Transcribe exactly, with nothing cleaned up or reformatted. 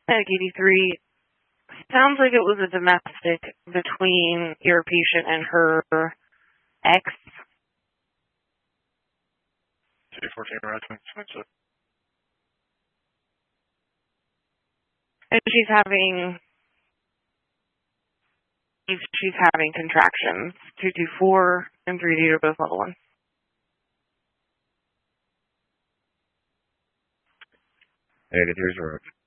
Peg eighty-three, sounds like it was a domestic between your patient and her ex. two fourteen Rising expensive. And she's having she's having contractions. two two four and three D are both level one. eighty-three is right.